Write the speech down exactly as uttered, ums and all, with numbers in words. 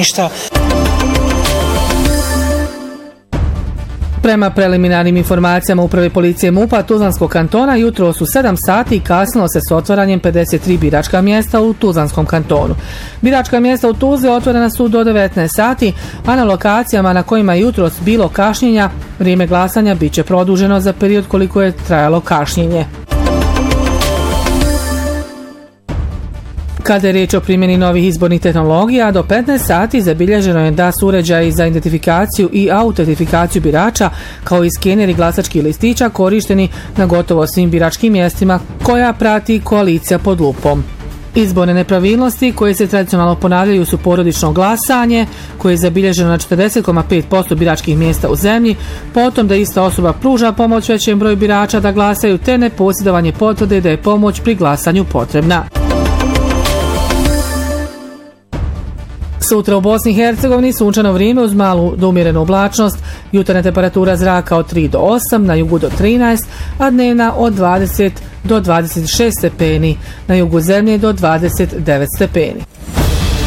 ništa. Prema preliminarnim informacijama Uprave policije MUP-a Tuzlanskog kantona, jutros u sedam sati kasnilo se s otvaranjem pedeset tri biračka mjesta u Tuzlanskom kantonu. Biračka mjesta u Tuzli otvorena su do devetnaest sati, a na lokacijama na kojima je jutros bilo kašnjenja, vrijeme glasanja bit će produženo za period koliko je trajalo kašnjenje. Kada je riječ o primjeni novih izbornih tehnologija, do petnaest sati zabilježeno je da su uređaji za identifikaciju i autentifikaciju birača, kao i skeneri glasačkih listića korišteni na gotovo svim biračkim mjestima koja prati koalicija pod lupom. Izborne nepravilnosti koje se tradicionalno ponavljaju su porodično glasanje, koje je zabilježeno na četrdeset zarez pet posto biračkih mjesta u zemlji, potom da ista osoba pruža pomoć većem broju birača da glasaju, te neposjedovanje potvrde da je pomoć pri glasanju potrebna. Sutra u Bosni i Hercegovini sunčano vrijeme uz malu do umjerenu oblačnost, jutarnja temperatura zraka od tri do osam, na jugu do trinaest, a dnevna od dvadeset do dvadeset šest stepeni, na jugu zemlje do dvadeset devet stepeni.